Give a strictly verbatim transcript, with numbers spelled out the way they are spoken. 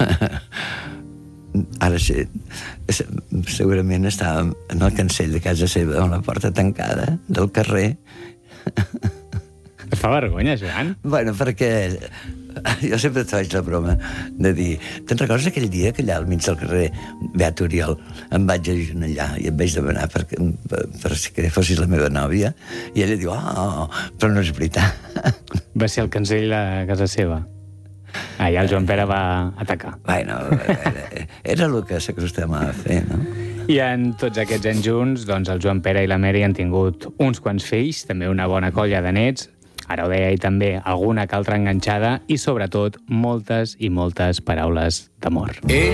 Ara sí, segurament estàvem en el cancell de casa seva, amb la porta tancada del carrer. Et fa vergonya, Joan? Bueno, perquè jo sempre et faig la broma de dir, te'n recordes aquell dia que allà al mig del carrer, Beat Oriol, em vaig allà i et vaig demanar per, per, per que fossis la meva nòvia? I ella diu, oh, però no és veritat. Va ser el cancell a casa seva. Allà el Joan Pere va atacar. Bueno, era, era el que s'acostumava a fer, no? I en tots aquests anys junts, doncs el Joan Pere i la Mary han tingut uns quants fills, també una bona colla de nets, ara ho deia ell també, alguna que altra enganxada i sobretot moltes i moltes paraules d'amor.